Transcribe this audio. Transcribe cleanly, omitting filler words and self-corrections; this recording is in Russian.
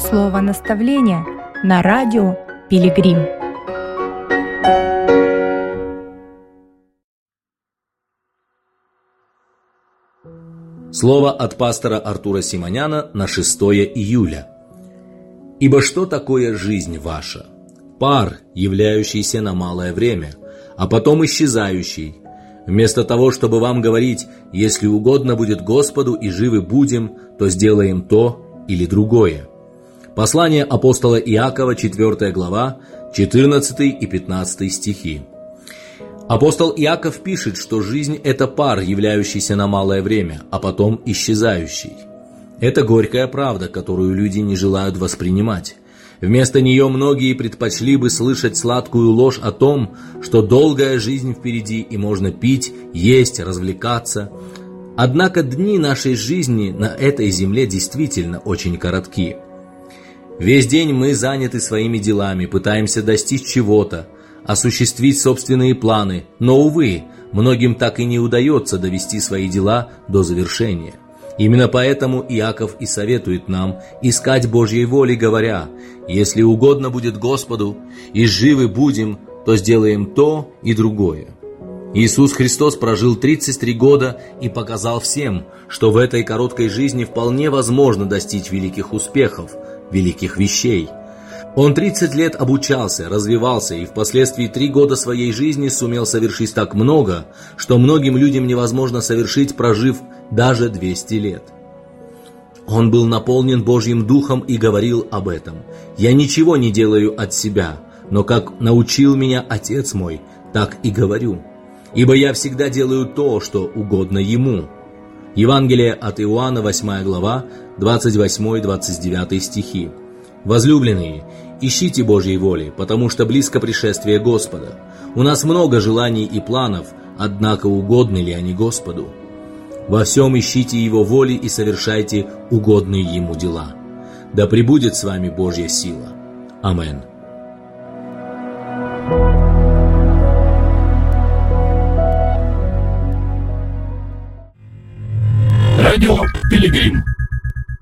Слово наставления на радио Пилигрим. Слово от пастора Артура Симоняна на 6 июля. «Ибо что такое жизнь ваша? Пар, являющийся на малое время, а потом исчезающий. Вместо того, чтобы вам говорить, если угодно будет Господу и живы будем, то сделаем то или другое». Послание апостола Иакова, 4 глава, 14 и 15 стихи. Апостол Иаков пишет, что жизнь – это пар, являющийся на малое время, а потом исчезающий. Это горькая правда, которую люди не желают воспринимать. Вместо нее многие предпочли бы слышать сладкую ложь о том, что долгая жизнь впереди и можно пить, есть, развлекаться. Однако дни нашей жизни на этой земле действительно очень коротки. Весь день мы заняты своими делами, пытаемся достичь чего-то, осуществить собственные планы, но, увы, многим так и не удается довести свои дела до завершения. Именно поэтому Иаков и советует нам искать Божьей воли, говоря: «Если угодно будет Господу, и живы будем, то сделаем то и другое». Иисус Христос прожил 33 года и показал всем, что в этой короткой жизни вполне возможно достичь великих успехов, великих вещей. Он 30 лет обучался, развивался и впоследствии 3 года своей жизни сумел совершить так много, что многим людям невозможно совершить, прожив даже 200 лет. Он был наполнен Божьим Духом и говорил об этом: «Я ничего не делаю от себя, но как научил меня Отец мой, так и говорю. Ибо я всегда делаю то, что угодно Ему». Евангелие от Иоанна, 8 глава, 28-29 стихи. Возлюбленные, ищите Божьей воли, потому что близко пришествие Господа. У нас много желаний и планов, однако угодны ли они Господу? Во всем ищите Его воли и совершайте угодные Ему дела. Да пребудет с вами Божья сила. Аминь.